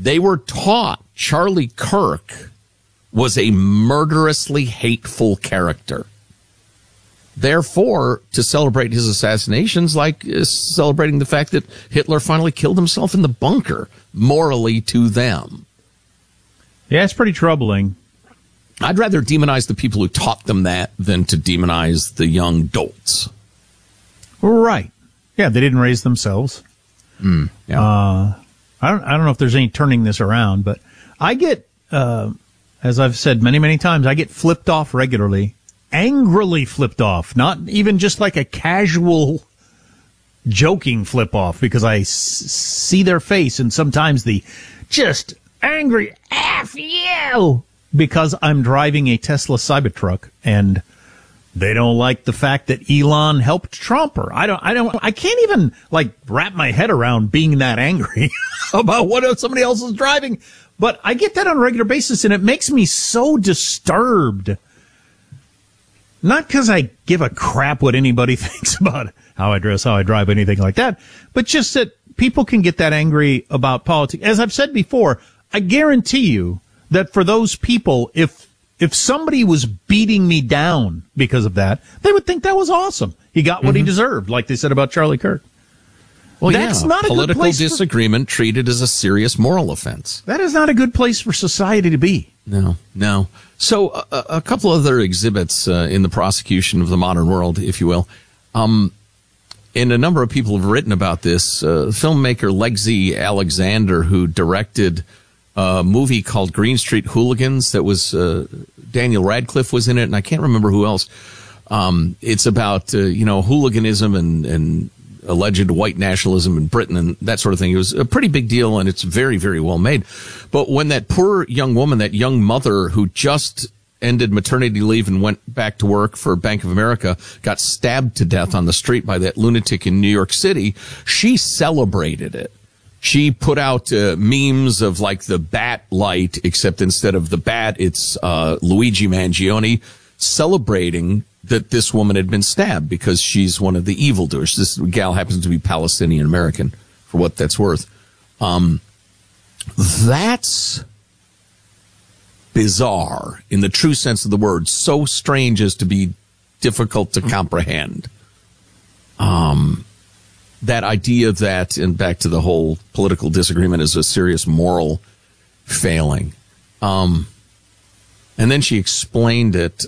They were taught Charlie Kirk was a murderously hateful character. Therefore, to celebrate his assassinations like celebrating the fact that Hitler finally killed himself in the bunker, morally to them. Yeah, it's pretty troubling. I'd rather demonize the people who taught them that than to demonize the young dolts. Right. Yeah, they didn't raise themselves. Yeah. I don't know if there's any turning this around, but I get, as I've said many, many times, I get flipped off regularly. Angrily flipped off, not even just like a casual joking flip off, because I see their face and sometimes the just angry F you because I'm driving a Tesla Cybertruck and they don't like the fact that Elon helped Trump her. I can't even like wrap my head around being that angry about what somebody else is driving, but I get that on a regular basis and it makes me so disturbed. Not because I give a crap what anybody thinks about how I dress, how I drive, anything like that, but just that people can get that angry about politics. As I've said before, I guarantee you that for those people, if somebody was beating me down because of that, they would think that was awesome. He got what he deserved, like they said about Charlie Kirk. Well, that's not a political good place disagreement treated as a serious moral offense. That is not a good place for society to be. No. So a couple other exhibits in the prosecution of the modern world, if you will. And a number of people have written about this. Filmmaker Lexi Alexander, who directed a movie called Green Street Hooligans that was Daniel Radcliffe was in it, and I can't remember who else. It's about hooliganism and alleged white nationalism in Britain and that sort of thing. It was a pretty big deal, and it's very, very well made. But when that poor young woman, that young mother who just ended maternity leave and went back to work for Bank of America, got stabbed to death on the street by that lunatic in New York City, she celebrated it. She put out memes of like the bat light, except instead of the bat, it's Luigi Mangione celebrating that this woman had been stabbed because she's one of the evildoers. This gal happens to be Palestinian American, for what that's worth. That's bizarre in the true sense of the word, so strange as to be difficult to comprehend. That idea that, and back to the whole political disagreement, is a serious moral failing. And then she explained it.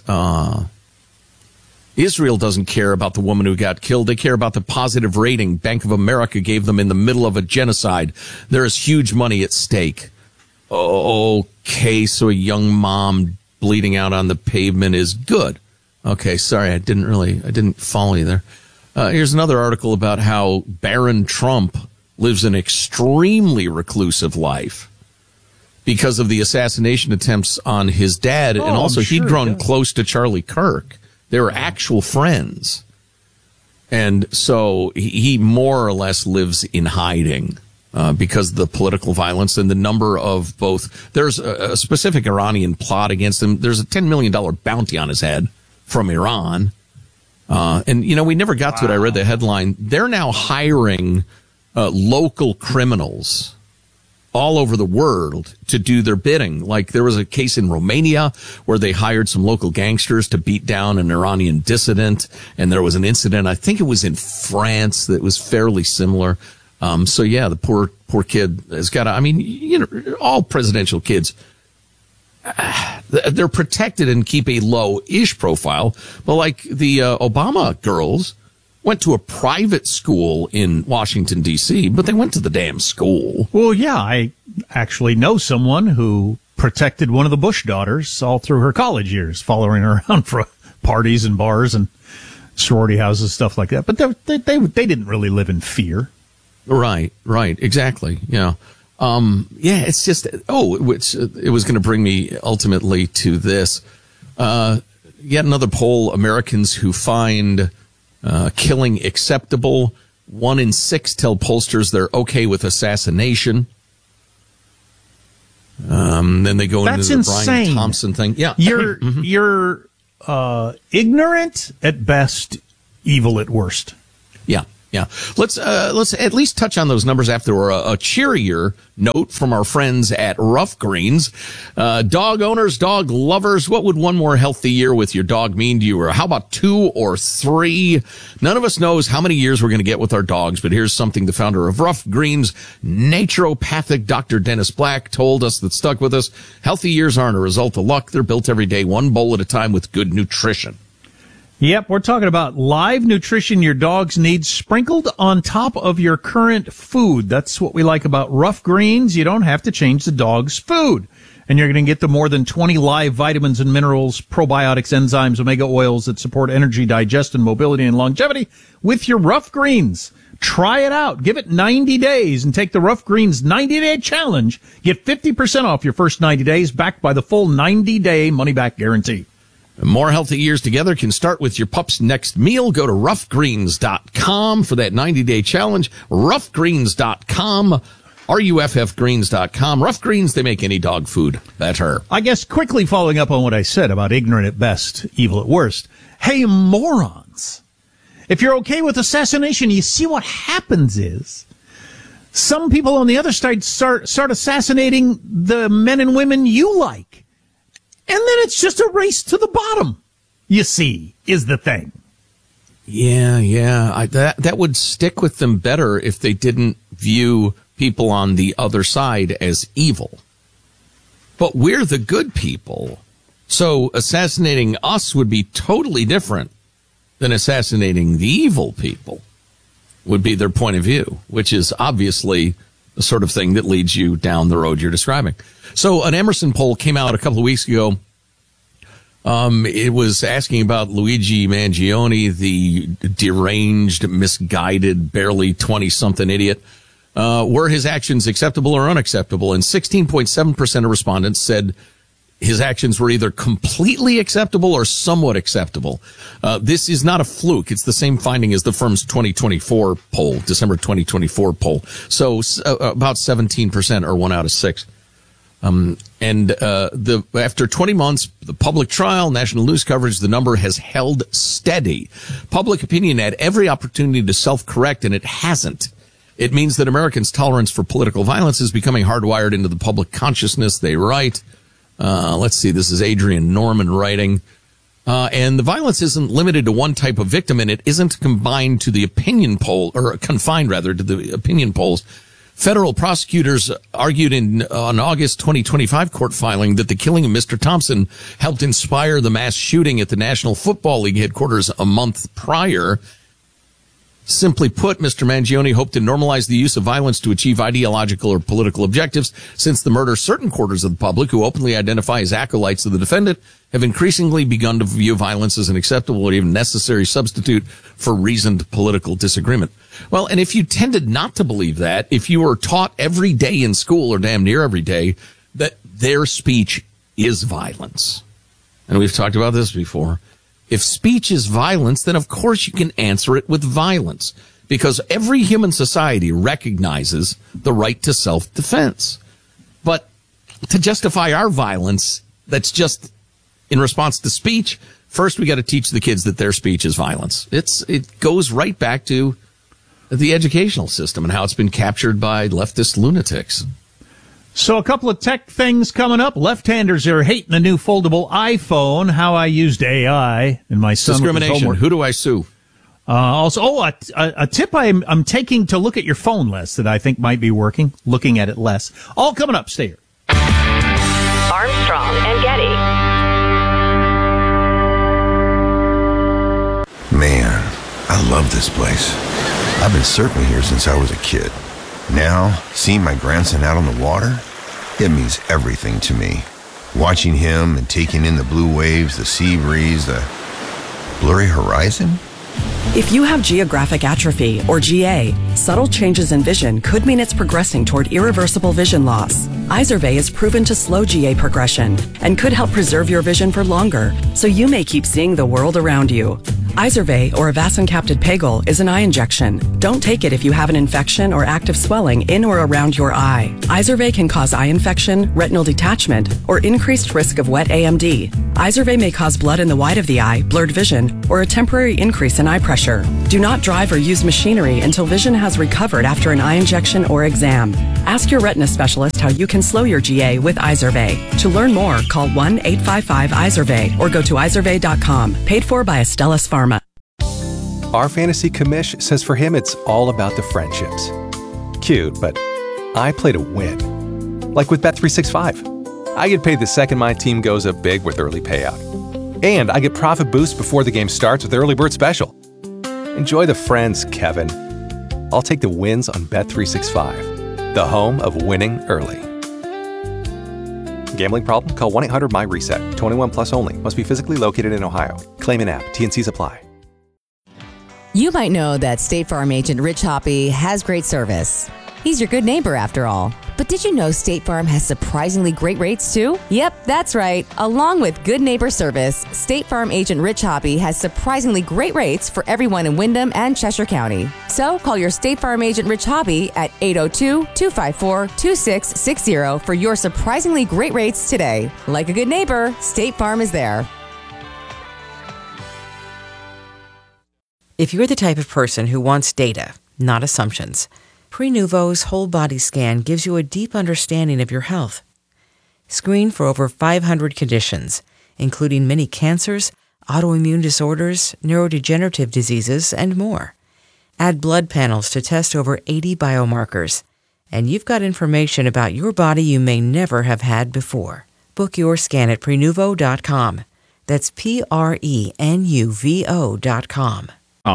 Israel doesn't care about the woman who got killed. They care about the positive rating Bank of America gave them in the middle of a genocide. There is huge money at stake. Okay, so a young mom bleeding out on the pavement is good. Okay, sorry, I didn't follow you there. Here's another article about how Barron Trump lives an extremely reclusive life because of the assassination attempts on his dad. And also he'd grown close to Charlie Kirk. They were actual friends. And so he more or less lives in hiding because of the political violence and the number of both. There's a specific Iranian plot against him. There's a $10 million bounty on his head from Iran. And, we never got to it. I read the headline. They're now hiring local criminals all over the world to do their bidding. Like there was a case in Romania where they hired some local gangsters to beat down an Iranian dissident. And there was an incident, I think it was in France, that was fairly similar. So yeah, the poor kid has got all presidential kids, they're protected and keep a low-ish profile. But like the Obama girls went to a private school in Washington, D.C., but they went to the damn school. Well, yeah, I actually know someone who protected one of the Bush daughters all through her college years, following her around for parties and bars and sorority houses, stuff like that. But they didn't really live in fear. Right, exactly, yeah. It's just, it was going to bring me ultimately to this. Yet another poll, Americans who find killing acceptable. 1 in 6 tell pollsters they're okay with assassination. Then they go into the Brian Thompson thing. Yeah. You're ignorant at best, evil at worst. Yeah. Yeah. Let's at least touch on those numbers after a cheerier note from our friends at Rough Greens. Dog owners, dog lovers, what would one more healthy year with your dog mean to you? Or how about 2 or 3? None of us knows how many years we're going to get with our dogs, but here's something the founder of Rough Greens, naturopathic Dr. Dennis Black, told us that stuck with us. Healthy years aren't a result of luck. They're built every day, one bowl at a time with good nutrition. Yep, we're talking about live nutrition your dogs need sprinkled on top of your current food. That's what we like about Rough Greens. You don't have to change the dog's food. And you're going to get the more than 20 live vitamins and minerals, probiotics, enzymes, omega oils that support energy, digestion, mobility, and longevity with your Rough Greens. Try it out. Give it 90 days and take the Rough Greens 90-day challenge. Get 50% off your first 90 days backed by the full 90-day money-back guarantee. More healthy years together can start with your pup's next meal. Go to roughgreens.com for that 90-day challenge. Roughgreens.com, RUFFgreens.com. Rough Greens, they make any dog food better. I guess quickly following up on what I said about ignorant at best, evil at worst. Hey, morons. If you're okay with assassination, you see what happens is some people on the other side start assassinating the men and women you like. And then it's just a race to the bottom, you see, is the thing. Yeah. That would stick with them better if they didn't view people on the other side as evil. But we're the good people. So assassinating us would be totally different than assassinating the evil people, would be their point of view, which is obviously the sort of thing that leads you down the road you're describing. So an Emerson poll came out a couple of weeks ago. It was asking about Luigi Mangione, the deranged, misguided, barely 20-something idiot. Were his actions acceptable or unacceptable? And 16.7% of respondents said his actions were either completely acceptable or somewhat acceptable. This is not a fluke. It's the same finding as the firm's 2024 poll, December 2024 poll. So about 17%, or 1 out of 6. After 20 months, the public trial, national news coverage, the number has held steady. Public opinion had every opportunity to self-correct, and it hasn't. It means that Americans' tolerance for political violence is becoming hardwired into the public consciousness, they write. Let's see, this is Adrian Norman writing. And the violence isn't limited to one type of victim, and it isn't confined to the opinion poll, or confined rather to the opinion polls. Federal prosecutors argued in an August 2025 court filing that the killing of Mr. Thompson helped inspire the mass shooting at the National Football League headquarters a month prior. Simply put, Mr. Mangione hoped to normalize the use of violence to achieve ideological or political objectives. Since the murder, certain quarters of the public who openly identify as acolytes of the defendant have increasingly begun to view violence as an acceptable or even necessary substitute for reasoned political disagreement. Well, and if you tended not to believe that, if you were taught every day in school, or damn near every day, that their speech is violence, and we've talked about this before, if speech is violence, then of course you can answer it with violence, because every human society recognizes the right to self-defense. But to justify our violence, that's just in response to speech, first we got to teach the kids that their speech is violence. It goes right back to the educational system and how it's been captured by leftist lunatics. So a couple of tech things coming up. Left-handers are hating the new foldable iPhone. How I used AI and my son. Discrimination. Who do I sue? Also, a tip I'm taking to look at your phone less that I think might be working. Looking at it less. All coming up. Stay here. Armstrong and Getty. Man, I love this place. I've been surfing here since I was a kid. Now, seeing my grandson out on the water, it means everything to me. Watching him and taking in the blue waves, the sea breeze, the blurry horizon. If you have geographic atrophy, or GA, subtle changes in vision could mean it's progressing toward irreversible vision loss. Izervay is proven to slow GA progression and could help preserve your vision for longer, so you may keep seeing the world around you. Izervay, or avacincaptad pegol, is an eye injection. Don't take it if you have an infection or active swelling in or around your eye. Izervay can cause eye infection, retinal detachment, or increased risk of wet AMD. Izervay may cause blood in the white of the eye, blurred vision, or a temporary increase in eye pressure. Do not drive or use machinery until vision has recovered after an eye injection or exam. Ask your retina specialist how you can slow your GA with Izervay. To learn more, call 1-855-IZERVAY or go to izervay.com. Paid for by Astellas Pharma. Our fantasy commish says for him it's all about the friendships. Cute, but I play to win. Like with Bet365. I get paid the second my team goes up big with early payout. And I get profit boost before the game starts with Early Bird Special. Enjoy the friends, Kevin. I'll take the wins on Bet365, the home of winning early. Gambling problem? Call 1-800-MY-RESET. 21 plus only. Must be physically located in Ohio. Claim in app. T&Cs apply. You might know that State Farm agent Rich Hoppy has great service. He's your good neighbor after all. But did you know State Farm has surprisingly great rates too? Yep, that's right. Along with good neighbor service, State Farm agent Rich Hoppy has surprisingly great rates for everyone in Windham and Cheshire County. So call your State Farm agent Rich Hoppy at 802-254-2660 for your surprisingly great rates today. Like a good neighbor, State Farm is there. If you're the type of person who wants data, not assumptions, Prenuvo's whole body scan gives you a deep understanding of your health. Screen for over 500 conditions, including many cancers, autoimmune disorders, neurodegenerative diseases, and more. Add blood panels to test over 80 biomarkers, and you've got information about your body you may never have had before. Book your scan at Prenuvo.com. That's Prenuvo.com.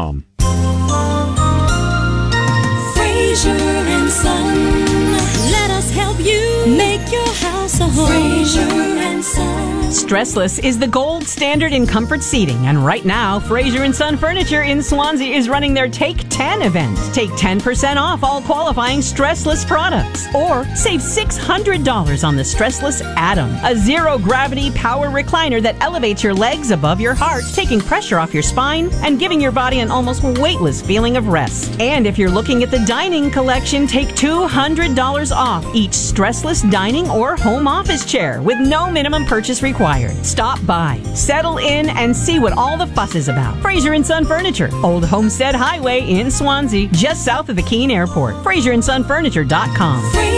Fraser and Son, let us help you make your house a home. Fraser and Son. Stressless is the gold standard in comfort seating, and right now, Fraser & Son Furniture in Swansea is running their Take 10 event. Take 10% off all qualifying Stressless products, or save $600 on the Stressless Atom, a zero-gravity power recliner that elevates your legs above your heart, taking pressure off your spine and giving your body an almost weightless feeling of rest. And if you're looking at the dining collection, take $200 off each Stressless dining or home office chair with no minimum purchase required. Stop by, settle in, and see what all the fuss is about. Fraser & Son Furniture, Old Homestead Highway in Swansea, just south of the Keene Airport. FraserandSonFurniture.com.